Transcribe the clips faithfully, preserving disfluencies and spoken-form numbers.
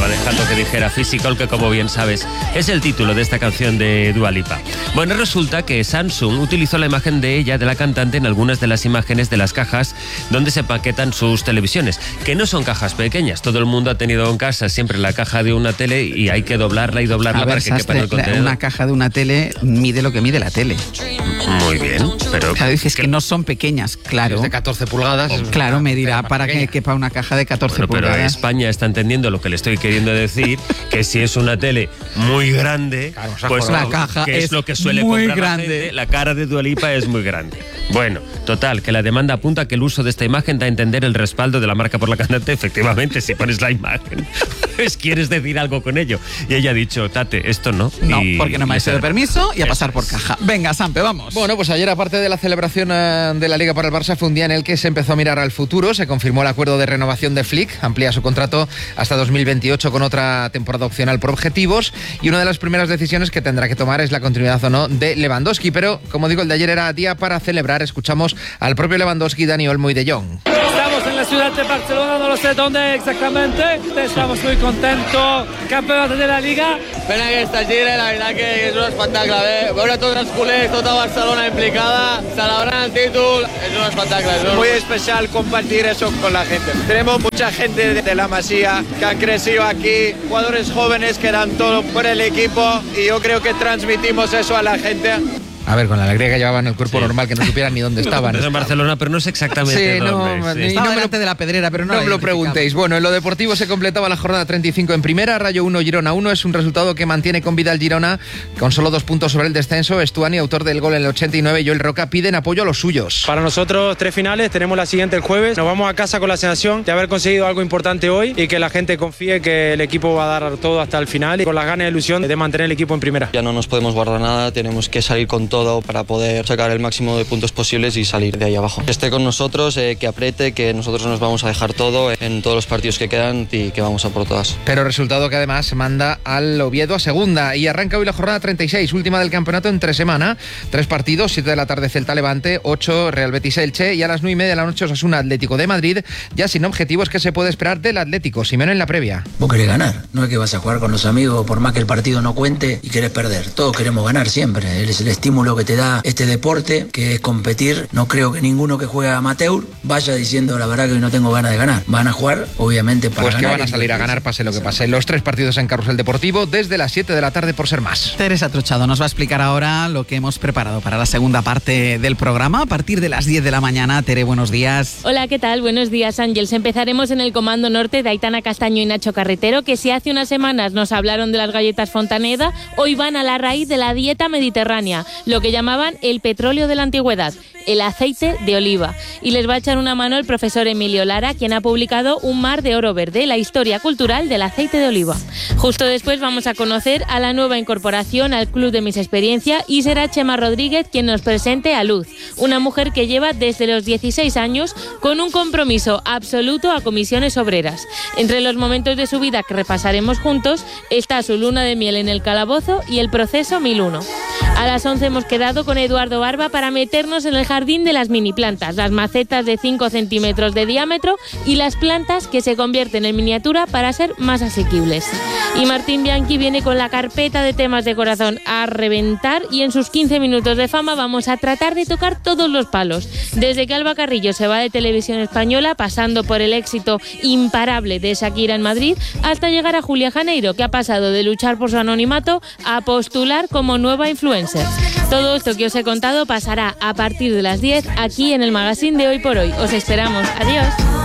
dejando que dijera Physical, que como bien sabes es el título de esta canción de Dua Lipa. Bueno, resulta que Samsung utilizó la imagen de ella, de la cantante, en algunas de las imágenes de las cajas donde se empaquetan sus televisiones, que no son cajas pequeñas. Todo el mundo ha tenido en casa siempre la caja de una tele y hay que doblarla y doblarla a ver, para que quepa en el contenedor. Una caja de una tele mide lo que mide la tele. Muy bien, pero... Claro, dices que no son pequeñas, claro. Es de catorce pulgadas. Claro, me dirá para que quepa una caja de catorce bueno, pulgadas. Pero España está entendiendo lo que le estoy queriendo decir, que si es una tele muy grande, claro, pues la caja que es, es lo que suele muy comprar grande. La gente, la cara de Dua Lipa es muy grande. Bueno, total, que la demanda apunta que el uso de esta imagen da a entender el respaldo de la marca por la cantante. Efectivamente, si pones la imagen, pues quieres decir algo con ello. Y ella ha dicho, Tate, esto no. No, y, porque no me ha sido permiso y a pasar por caja. Venga, Sampe, vamos. Bueno, pues ayer, aparte de la celebración eh, de la Liga para el Barça, fue un día en el que se empezó a mirar al futuro. Se confirmó el acuerdo de renovación de Flick, amplía su contrato hasta dos mil veintiocho con otra temporada opcional por objetivos, y una de las primeras decisiones que tendrá que tomar es la continuidad o no de Lewandowski. Pero, como digo, el de ayer era día para celebrar. Escuchamos al propio Lewandowski, Dani Olmo y De Jong. Estamos en la ciudad de Barcelona, no lo sé dónde exactamente. Estamos muy contentos, campeonato de la Liga. Pena que esta gira, la verdad que és un espectacle. Eh? Veure tots els culers, tota Barcelona implicada, celebrant el títol, es un espectacle. Es un... Muy especial compartir eso con la gente. Tenemos mucha gente de, de la Masía que han crecido aquí, jugadores jóvenes que dan todo por el equipo, y yo creo que transmitimos eso a la gente. A ver, con la alegría que llevaban el cuerpo sí. normal, que no supieran ni dónde estaban. En Barcelona, pero no sé exactamente sí, dónde. No, sí. y no no me me lo de la pedrera, pero no, no me lo preguntéis. Bueno, en lo deportivo se completaba la jornada treinta y cinco en primera. Rayo uno, Girona uno. Es un resultado que mantiene con vida al Girona con solo dos puntos sobre el descenso. Estuani, autor del gol en el ochenta y nueve, y Joel Roca piden apoyo a los suyos. Para nosotros, tres finales. Tenemos la siguiente el jueves. Nos vamos a casa con la sensación de haber conseguido algo importante hoy y que la gente confíe que el equipo va a dar todo hasta el final y con las ganas y ilusión de mantener el equipo en primera. Ya no nos podemos guardar nada. Tenemos que salir con todo para poder sacar el máximo de puntos posibles y salir de ahí abajo. Que esté con nosotros, eh, que apriete, que nosotros nos vamos a dejar todo en todos los partidos que quedan y que vamos a por todas. Pero resultado que además manda al Oviedo a segunda, y arranca hoy la jornada treinta y seis, última del campeonato en tres semanas. Tres partidos, siete de la tarde Celta Levante, ocho Real Betis Elche, y a las nueve y media de la noche Osasuna Atlético de Madrid, ya sin objetivos. Que se puede esperar del Atlético. Simeone en la previa. Vos querés ganar, no es que vas a jugar con los amigos por más que el partido no cuente y querés perder. Todos queremos ganar siempre, es el estímulo que te da este deporte, que es competir. No creo que ninguno que juegue amateur vaya diciendo la verdad que hoy no tengo ganas de ganar. Van a jugar, obviamente, para pues ganar. Pues que van a salir a ganar, pase lo que pase. Los tres partidos en Carrusel Deportivo desde las siete de la tarde, por ser más. Teresa Trochado nos va a explicar ahora lo que hemos preparado para la segunda parte del programa a partir de las diez de la mañana. Tere, buenos días. Hola, ¿qué tal? Buenos días, Ángels. Empezaremos en el Comando Norte de Aitana Castaño y Nacho Carretero, que si hace unas semanas nos hablaron de las galletas Fontaneda, hoy van a la raíz de la dieta mediterránea, lo que llamaban el petróleo de la antigüedad, el aceite de oliva. Y les va a echar una mano el profesor Emilio Lara, quien ha publicado Un mar de oro verde, la historia cultural del aceite de oliva. Justo después vamos a conocer a la nueva incorporación al Club de Mis Experiencia, y será Chema Rodríguez quien nos presente a Luz, una mujer que lleva desde los dieciséis años con un compromiso absoluto a comisiones obreras. Entre los momentos de su vida que repasaremos juntos está su luna de miel en el calabozo y el proceso mil uno. A las once hemos quedado con Eduardo Barba para meternos en el jardín de las mini plantas, las macetas de cinco centímetros de diámetro y las plantas que se convierten en miniatura para ser más asequibles. Y Martín Bianchi viene con la carpeta de temas de corazón a reventar, y en sus quince minutos de fama vamos a tratar de tocar todos los palos. Desde que Alba Carrillo se va de Televisión Española, pasando por el éxito imparable de Shakira en Madrid, hasta llegar a Julia Janeiro, que ha pasado de luchar por su anonimato a postular como nueva influencer. Todo esto que os he contado pasará a partir de las diez aquí en el magazine de Hoy por Hoy. Os esperamos. Adiós.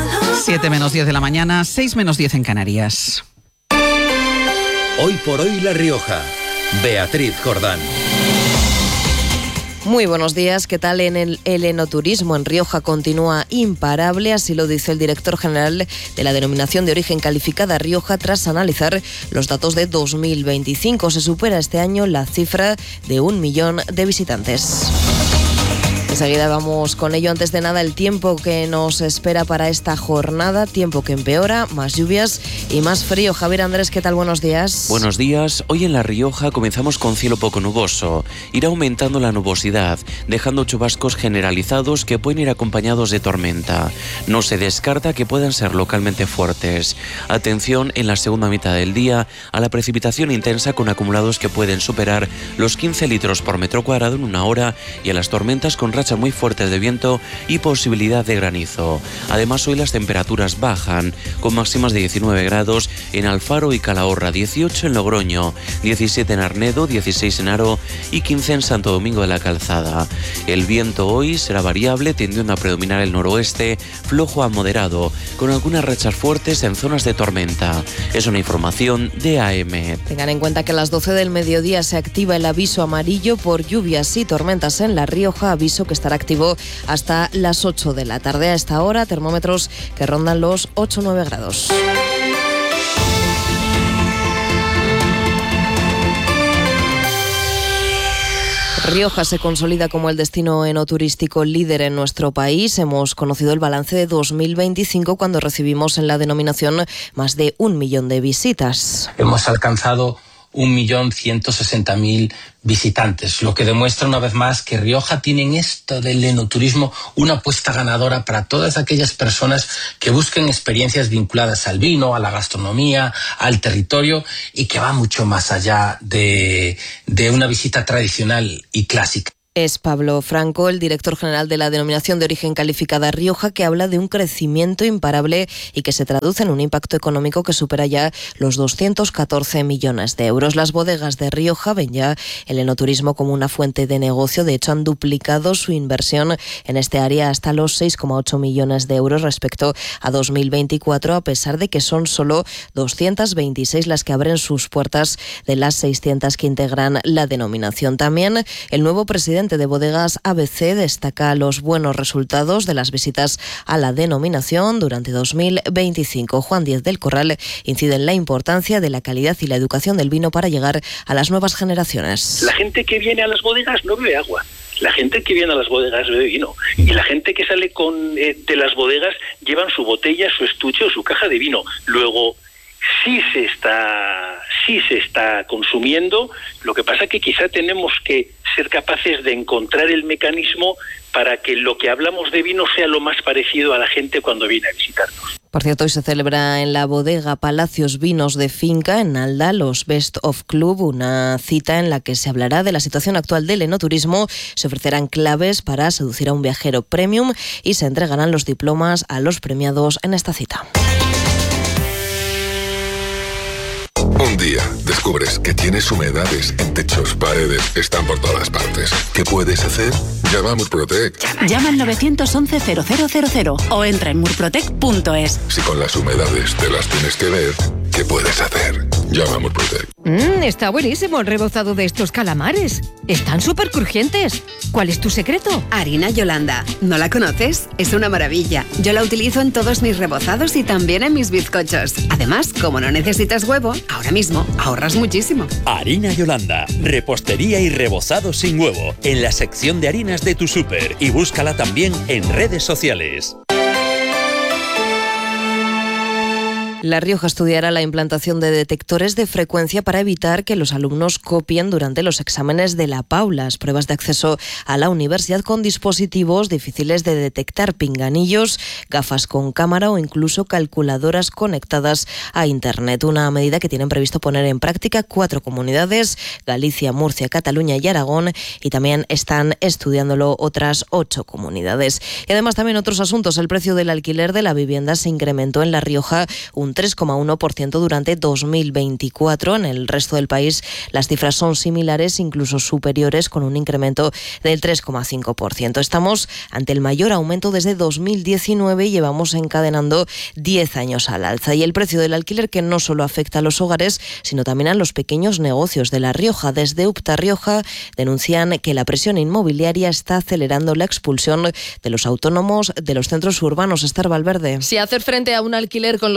siete menos diez de la mañana, seis menos diez en Canarias. Hoy por Hoy La Rioja. Beatriz Jordán. Muy buenos días. ¿Qué tal? En el, el enoturismo en Rioja continúa imparable, así lo dice el director general de la Denominación de Origen Calificada Rioja tras analizar los datos de dos mil veinticinco. Se supera este año la cifra de un millón de visitantes. Enseguida vamos con ello. Antes de nada, el tiempo que nos espera para esta jornada, tiempo que empeora, más lluvias y más frío. Javier Andrés, ¿qué tal? Buenos días. Buenos días. Hoy en La Rioja comenzamos con cielo poco nuboso. Irá aumentando la nubosidad, dejando chubascos generalizados que pueden ir acompañados de tormenta. No se descarta que puedan ser localmente fuertes. Atención en la segunda mitad del día a la precipitación intensa con acumulados que pueden superar los quince litros por metro cuadrado en una hora y a las tormentas con rachas muy fuertes de viento y posibilidad de granizo. Además, hoy las temperaturas bajan, con máximas de diecinueve grados en Alfaro y Calahorra, dieciocho en Logroño, diecisiete en Arnedo, dieciséis en Haro y quince en Santo Domingo de la Calzada. El viento hoy será variable, tendiendo a predominar el noroeste, flojo a moderado, con algunas rachas fuertes en zonas de tormenta. Es una información de A M. Tengan en cuenta que a las doce del mediodía se activa el aviso amarillo por lluvias y tormentas en La Rioja, aviso que estará activo hasta las ocho de la tarde. A esta hora, termómetros que rondan los ocho a nueve grados. Rioja se consolida como el destino enoturístico líder en nuestro país. Hemos conocido el balance de dos mil veinticinco cuando recibimos en la denominación más de un millón de visitas. Hemos alcanzado un millón ciento sesenta mil visitantes, lo que demuestra una vez más que Rioja tiene en esto del enoturismo una apuesta ganadora para todas aquellas personas que busquen experiencias vinculadas al vino, a la gastronomía, al territorio y que va mucho más allá de, de una visita tradicional y clásica. Es Pablo Franco, el director general de la Denominación de Origen Calificada Rioja, que habla de un crecimiento imparable y que se traduce en un impacto económico que supera ya los doscientos catorce millones de euros. Las bodegas de Rioja ven ya el enoturismo como una fuente de negocio. De hecho, han duplicado su inversión en este área hasta los seis coma ocho millones de euros respecto a dos mil veinticuatro, a pesar de que son solo doscientas veintiséis las que abren sus puertas de las seiscientas que integran la denominación. También el nuevo presidente de Bodegas A B C destaca los buenos resultados de las visitas a la denominación durante dos mil veinticinco. Juan Díez del Corral incide en la importancia de la calidad y la educación del vino para llegar a las nuevas generaciones. La gente que viene a las bodegas no bebe agua. La gente que viene a las bodegas bebe vino. Y la gente que sale con eh, de las bodegas llevan su botella, su estuche o su caja de vino. Luego, sí se está, sí se está consumiendo. Lo que pasa que quizá tenemos que ser capaces de encontrar el mecanismo para que lo que hablamos de vino sea lo más parecido a la gente cuando viene a visitarnos. Por cierto, hoy se celebra en la bodega Palacios Vinos de Finca, en Alda, los Best of Club, una cita en la que se hablará de la situación actual del enoturismo, se ofrecerán claves para seducir a un viajero premium y se entregarán los diplomas a los premiados en esta cita. Un día descubres que tienes humedades en techos, paredes, están por todas partes. ¿Qué puedes hacer? Llama a Murprotec. Llama al nueve once cero cero cero cero o entra en murprotec punto es. Si con las humedades te las tienes que ver, ¿qué puedes hacer? Llama a Murprotec. Mmm, está buenísimo el rebozado de estos calamares. Están súper crujientes. ¿Cuál es tu secreto? Harina Yolanda. ¿No la conoces? Es una maravilla. Yo la utilizo en todos mis rebozados y también en mis bizcochos. Además, como no necesitas huevo, ahora mismo ahorras muchísimo. Harina Yolanda. Repostería y rebozado sin huevo. En la sección de harinas de tu súper. Y búscala también en redes sociales. La Rioja estudiará la implantación de detectores de frecuencia para evitar que los alumnos copien durante los exámenes de la PAU, las pruebas de acceso a la universidad, con dispositivos difíciles de detectar, pinganillos, gafas con cámara o incluso calculadoras conectadas a Internet. Una medida que tienen previsto poner en práctica cuatro comunidades: Galicia, Murcia, Cataluña y Aragón, y también están estudiándolo otras ocho comunidades. Y además también otros asuntos. El precio del alquiler de la vivienda se incrementó en La Rioja un tres coma uno por ciento durante dos mil veinticuatro. En el resto del país las cifras son similares, incluso superiores, con un incremento del tres coma cinco por ciento. Estamos ante el mayor aumento desde dos mil diecinueve y llevamos encadenando diez años al alza. Y el precio del alquiler, que no solo afecta a los hogares, sino también a los pequeños negocios de La Rioja. Desde UPTA Rioja denuncian que la presión inmobiliaria está acelerando la expulsión de los autónomos de los centros urbanos. Esther Valverde. Si hacer frente a un alquiler con los precios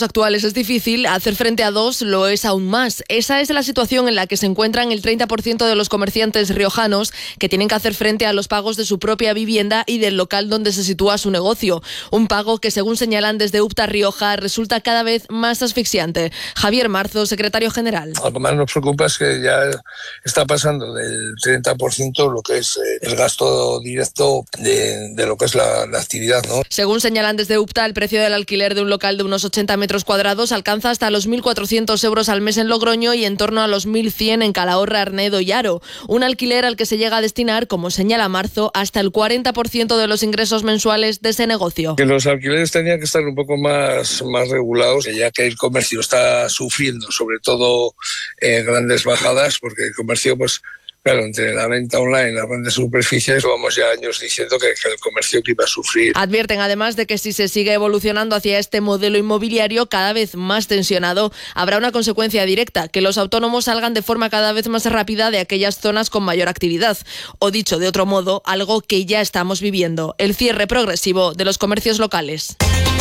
actuales es difícil, hacer frente a dos lo es aún más. Esa es la situación en la que se encuentran el treinta por ciento de los comerciantes riojanos que tienen que hacer frente a los pagos de su propia vivienda y del local donde se sitúa su negocio. Un pago que, según señalan desde UPTA Rioja, resulta cada vez más asfixiante. Javier Marzo, secretario general. Lo que más nos preocupa es que ya está pasando del treinta por ciento lo que es el gasto directo de, de lo que es la, la actividad, ¿no? Según señalan desde UPTA, el precio del alquiler de un local de unos ochenta metros cuadrados alcanza hasta los mil cuatrocientos euros al mes en Logroño y en torno a los mil cien en Calahorra, Arnedo y Haro. Un alquiler al que se llega a destinar, como señala Marzo, hasta el cuarenta por ciento de los ingresos mensuales de ese negocio. Que los alquileres tenían que estar un poco más, más regulados, ya que el comercio está sufriendo, sobre todo eh, grandes bajadas, porque el comercio, pues claro, entre la venta online y las grandes superficies, vamos ya años diciendo que, que el comercio que iba a sufrir. Advierten además de que si se sigue evolucionando hacia este modelo inmobiliario cada vez más tensionado, habrá una consecuencia directa, que los autónomos salgan de forma cada vez más rápida de aquellas zonas con mayor actividad. O dicho de otro modo, algo que ya estamos viviendo, el cierre progresivo de los comercios locales.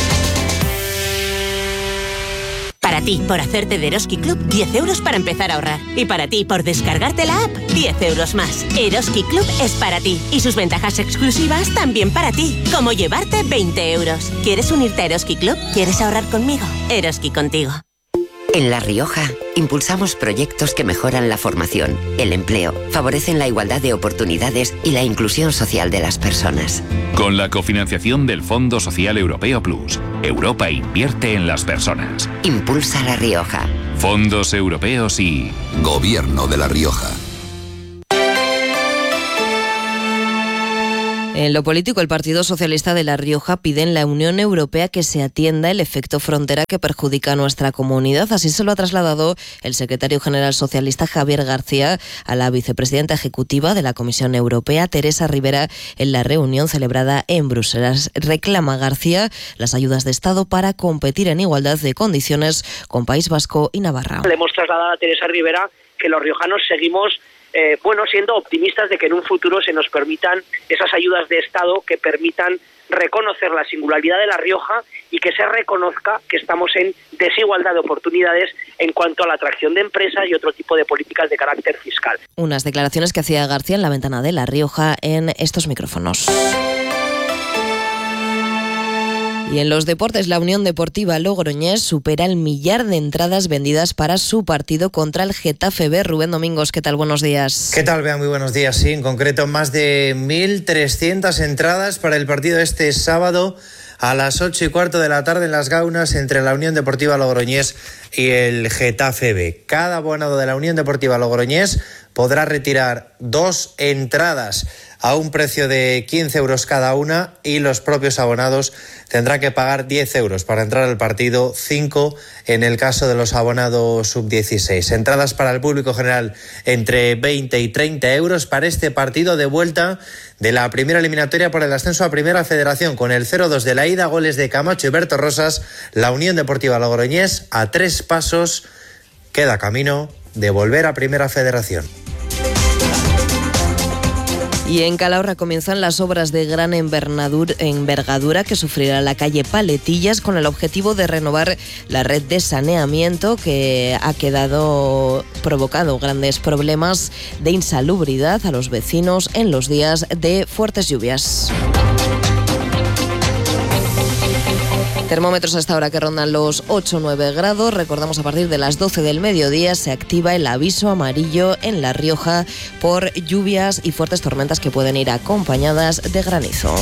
Para ti, por hacerte de Eroski Club, diez euros para empezar a ahorrar. Y para ti, por descargarte la app, diez euros más. Eroski Club es para ti. Y sus ventajas exclusivas también para ti. Como llevarte veinte euros. ¿Quieres unirte a Eroski Club? ¿Quieres ahorrar conmigo? Eroski contigo. En La Rioja, impulsamos proyectos que mejoran la formación, el empleo, favorecen la igualdad de oportunidades y la inclusión social de las personas. Con la cofinanciación del Fondo Social Europeo Plus, Europa invierte en las personas. Impulsa La Rioja. Fondos europeos y Gobierno de La Rioja. En lo político, el Partido Socialista de La Rioja pide en la Unión Europea que se atienda el efecto frontera que perjudica a nuestra comunidad. Así se lo ha trasladado el secretario general socialista Javier García a la vicepresidenta ejecutiva de la Comisión Europea, Teresa Rivera, en la reunión celebrada en Bruselas. Reclama García las ayudas de Estado para competir en igualdad de condiciones con País Vasco y Navarra. Le hemos trasladado a Teresa Rivera que los riojanos seguimos Eh, bueno, siendo optimistas de que en un futuro se nos permitan esas ayudas de Estado que permitan reconocer la singularidad de La Rioja y que se reconozca que estamos en desigualdad de oportunidades en cuanto a la atracción de empresas y otro tipo de políticas de carácter fiscal. Unas declaraciones que hacía García en la ventana de La Rioja en estos micrófonos. Y en los deportes, la Unión Deportiva Logroñés supera el millar de entradas vendidas para su partido contra el Getafe B. Rubén Domingos, ¿qué tal? Buenos días. ¿Qué tal, Bea? Muy buenos días. Sí, en concreto más de mil trescientas entradas para el partido este sábado a las ocho y cuarto de la tarde en Las Gaunas entre la Unión Deportiva Logroñés y el Getafe B. Cada abonado de la Unión Deportiva Logroñés podrá retirar dos entradas a un precio de quince euros cada una y los propios abonados tendrán que pagar diez euros para entrar al partido, cinco en el caso de los abonados sub dieciséis. Entradas para el público general entre veinte y treinta euros para este partido de vuelta de la primera eliminatoria por el ascenso a Primera Federación. Con el cero dos de la ida, goles de Camacho y Berto Rosas, la Unión Deportiva Logroñés a tres pasos queda camino de volver a Primera Federación. Y en Calahorra comienzan las obras de gran envergadura que sufrirá la calle Paletillas con el objetivo de renovar la red de saneamiento que ha quedado provocado grandes problemas de insalubridad a los vecinos en los días de fuertes lluvias. Termómetros hasta ahora que rondan los ocho a nueve grados. Recordamos, a partir de las doce del mediodía se activa el aviso amarillo en La Rioja por lluvias y fuertes tormentas que pueden ir acompañadas de granizo.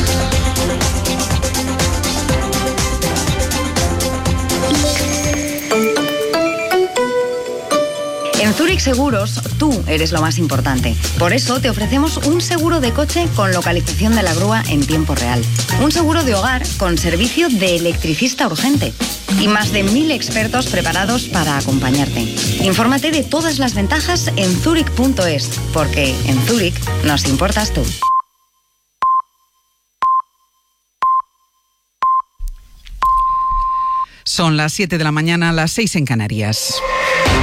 En Zurich Seguros, tú eres lo más importante. Por eso te ofrecemos un seguro de coche con localización de la grúa en tiempo real. Un seguro de hogar con servicio de electricista urgente. Y más de mil expertos preparados para acompañarte. Infórmate de todas las ventajas en zurich punto es, porque en Zurich nos importas tú. Son las siete de la mañana, las seis en Canarias.